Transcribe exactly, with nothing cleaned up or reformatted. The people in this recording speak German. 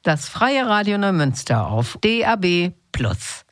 das Freie Radio Neumünster auf D A B plus.